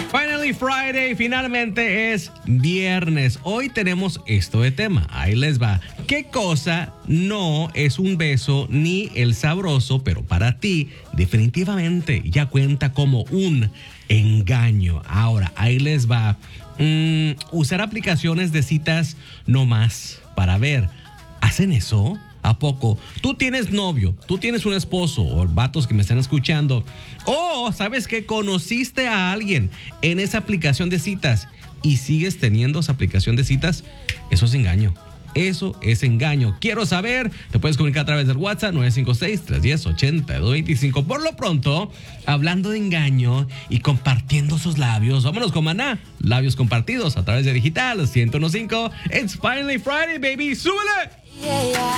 Finally Friday, finalmente es viernes. Hoy tenemos esto de tema. Ahí les va. ¿Qué cosa no es un beso ni el sabroso, pero para ti definitivamente ya cuenta como un engaño? Ahora, ahí les va. Usar aplicaciones de citas no más para ver. ¿Hacen eso? ¿A poco? Tú tienes novio, tú tienes un esposo o vatos que me están escuchando. O sabes que conociste a alguien en esa aplicación de citas y sigues teniendo esa aplicación de citas. Eso es engaño. Eso es engaño. Quiero saber. Te puedes comunicar a través del WhatsApp 956-310-8225. Por lo pronto, hablando de engaño y compartiendo sus labios, vámonos con Maná. Labios compartidos a través de Digital 101.5. It's finally Friday, baby. ¡Súbele! Yeah, yeah.